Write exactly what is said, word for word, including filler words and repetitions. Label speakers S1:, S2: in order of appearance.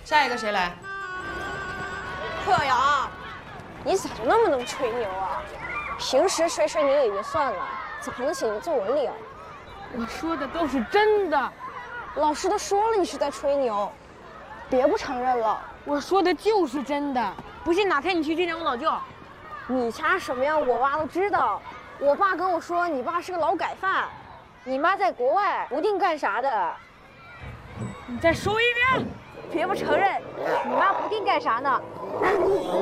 S1: 下一个谁来？
S2: 柯阳，你咋就那么能吹牛啊？平时吹吹牛也就算了，咋还能写进作文里啊？
S3: 我说的都是真的，
S2: 老师都说了你是在吹牛，别不承认了。
S3: 我说的就是真的，不信哪天你去见见我老舅。
S2: 你家什么样，我爸都知道。我爸跟我说，你爸是个劳改犯，你妈在国外不定干啥的。
S3: 你再说一遍。
S2: 别不承认，你妈不定干啥呢。